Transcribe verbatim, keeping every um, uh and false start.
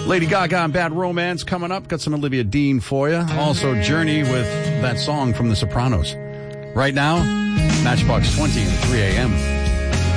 Lady Gaga and Bad Romance coming up. Got some Olivia Dean for you. Also, Journey with that song from The Sopranos. Right now, Matchbox twenty and three a.m.